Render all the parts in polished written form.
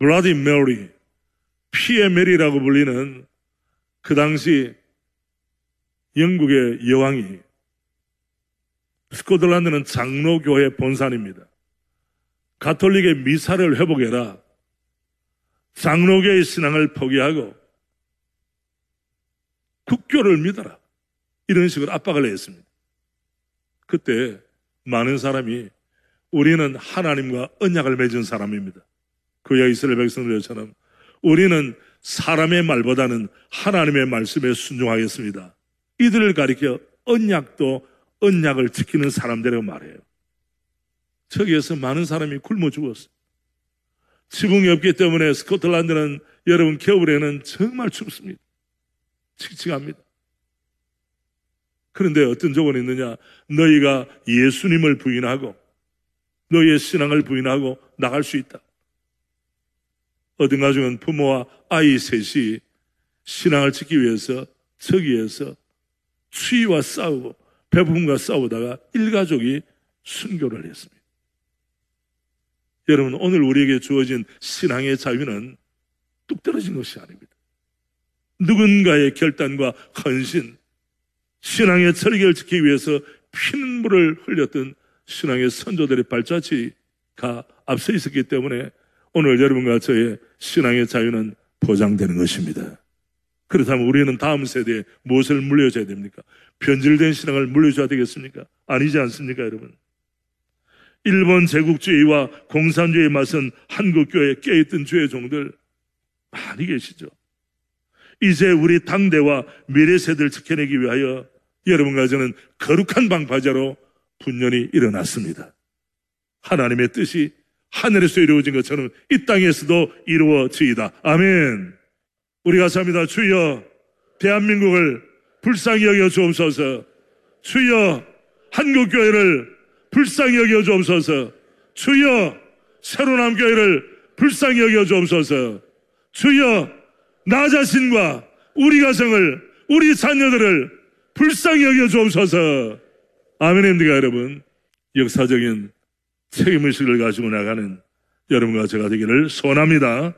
블라디 메리, 피의 메리라고 불리는 그 당시 영국의 여왕이 스코틀랜드는 장로교회 본산입니다. 가톨릭의 미사를 회복해라. 장로교의 신앙을 포기하고 국교를 믿어라. 이런 식으로 압박을 했습니다. 그때 많은 사람이 우리는 하나님과 언약을 맺은 사람입니다. 그야 이스라엘 백성들처럼 우리는 사람의 말보다는 하나님의 말씀에 순종하겠습니다. 이들을 가리켜 언약을 지키는 사람들이라고 말해요. 저기에서 많은 사람이 굶어 죽었어요. 지붕이 없기 때문에 스코틀랜드는 여러분 겨울에는 정말 춥습니다. 칙칙합니다. 그런데 어떤 조건이 있느냐? 너희가 예수님을 부인하고 너희의 신앙을 부인하고 나갈 수 있다. 어떤 가족은 부모와 아이 셋이 신앙을 지키기 위해서 저기에서 추위와 싸우고 배고픔과 싸우다가 일가족이 순교를 했습니다. 여러분, 오늘 우리에게 주어진 신앙의 자유는 뚝 떨어진 것이 아닙니다. 누군가의 결단과 헌신, 신앙의 철기를 지키기 위해서 피눈물을 흘렸던 신앙의 선조들의 발자취가 앞서 있었기 때문에 오늘 여러분과 저의 신앙의 자유는 보장되는 것입니다. 그렇다면 우리는 다음 세대에 무엇을 물려줘야 됩니까? 변질된 신앙을 물려줘야 되겠습니까? 아니지 않습니까, 여러분? 일본 제국주의와 공산주의에 맞선 한국교회에 깨어있던 주의 종들 많이 계시죠. 이제 우리 당대와 미래 세대를 지켜내기 위하여 여러분과 저는 거룩한 방파제로 분연히 일어났습니다. 하나님의 뜻이 하늘에서 이루어진 것처럼 이 땅에서도 이루어지이다. 아멘. 우리가 삽니다. 주여, 대한민국을 불쌍히 여겨 주옵소서. 주여, 한국교회를 불쌍히 여겨 주옵소서. 주여, 새로남교회를 불쌍히 여겨 주옵소서. 주여, 나 자신과 우리 가정을, 우리 자녀들을 불쌍히 여겨 주옵소서. 아멘입니까, 여러분? 역사적인 책임의식을 가지고 나가는 여러분과 제가 되기를 소원합니다.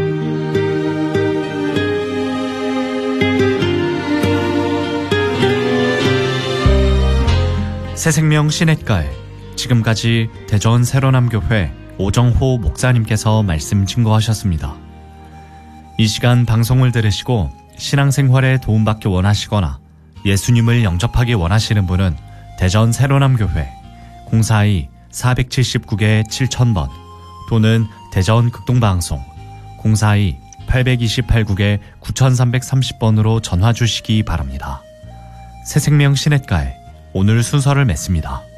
새생명 시냇가에 지금까지 대전 새로남교회 오정호 목사님께서 말씀 증거하셨습니다. 이 시간 방송을 들으시고 신앙생활에 도움받기 원하시거나 예수님을 영접하기 원하시는 분은 대전 새로남교회 042-479-7000번 또는 대전 극동방송 042-828-9330번으로 전화 주시기 바랍니다. 새생명 시냇가에 오늘 순서를 맺습니다.